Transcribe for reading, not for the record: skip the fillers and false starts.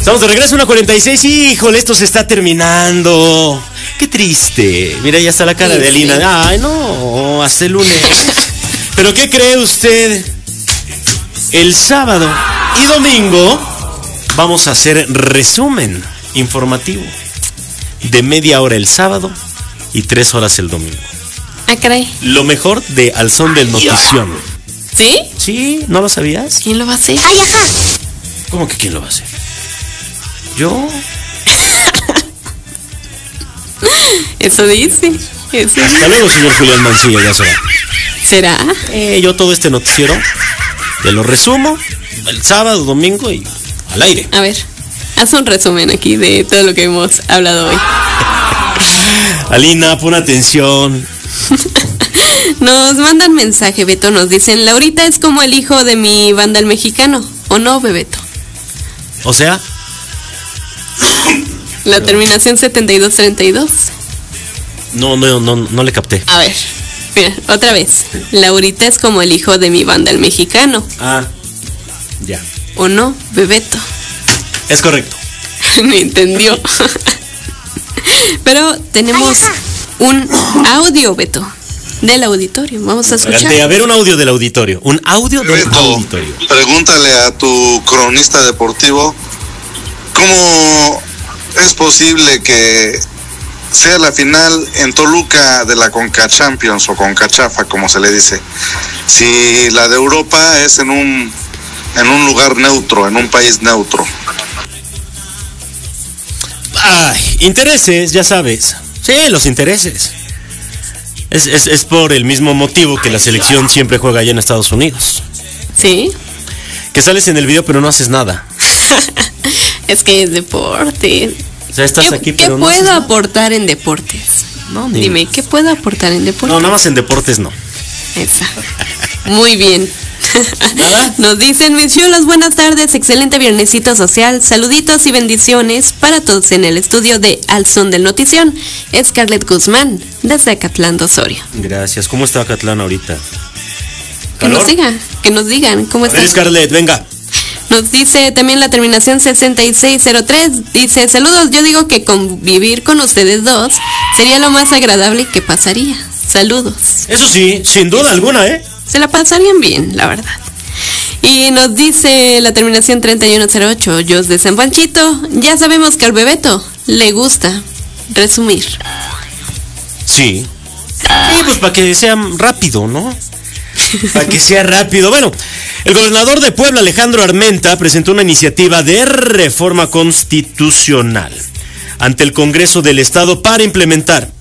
Estamos de regreso, 1:46. Híjole, esto se está terminando. Qué triste. Mira, ya está la cara de Alina. Ay, no, hasta el lunes. ¿Pero qué cree usted? El sábado y domingo vamos a hacer resumen informativo de media hora el sábado y 3 horas el domingo. Ah, caray. Lo mejor de Al Son del Notición. ¿Sí? Sí, ¿no lo sabías? ¿Quién lo va a hacer? ¡Ay, ajá! ¿Cómo que quién lo va a hacer? ¿Yo? Eso dice. Hasta luego, señor Julián Mancilla, ya se va. ¿Será? Yo todo este noticiero te lo resumo el sábado, domingo y al aire. A ver, haz un resumen aquí de todo lo que hemos hablado hoy. Alina, pon atención. Nos mandan mensaje, Beto, nos dicen, Laurita es como el hijo de mi banda el mexicano, ¿o no, Bebeto? O sea, la terminación 7232. no le capté. A ver, mira, otra vez. Laurita es como el hijo de mi banda el mexicano. Ah, ya. ¿O no, Bebeto? Es correcto. Me entendió. Pero tenemos un audio, Beto, del auditorio. Vamos a escuchar. A ver, un audio del auditorio. Un audio del Beto, auditorio. Pregúntale a tu cronista deportivo cómo es posible que sea la final en Toluca de la Conca Champions o Conca Chafa, como se le dice, si la de Europa es en un lugar neutro, en un país neutro. Ay, intereses, ya sabes. Sí, los intereses. Es por el mismo motivo que la selección siempre juega allá en Estados Unidos. ¿Sí? Que sales en el video pero no haces nada. Es que es deporte. O sea, estás aquí pero ¿Qué no haces puedo nada. aportar en deportes? No, Dime, ¿qué puedo aportar en deportes? No, nada más en deportes no. Esa. Muy bien. ¿Nada? Nos dicen, mis chulos, buenas tardes, excelente viernesito social, saluditos y bendiciones para todos en el estudio de Al Son del Notición. Scarlett Guzmán, desde Acatlán, Osorio. Gracias. ¿Cómo está Acatlán ahorita? Que nos digan cómo está. Scarlett, venga. Nos dice también la terminación 6603, dice, saludos, yo digo que convivir con ustedes dos sería lo más agradable que pasaría. Saludos. Eso sí, sin duda alguna, ¿eh? Se la pasarían bien, la verdad. Y nos dice la terminación 3108, Jos de San Panchito, ya sabemos que al Bebeto le gusta resumir. Sí. Pues para que sea rápido, ¿no? Para que sea rápido. Bueno, el gobernador de Puebla, Alejandro Armenta, presentó una iniciativa de reforma constitucional ante el Congreso del Estado para implementar